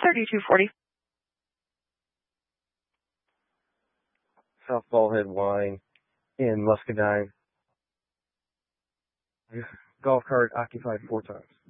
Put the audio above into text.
3240. South Ballhead Wine in Muscadine. Golf cart occupied 4 times.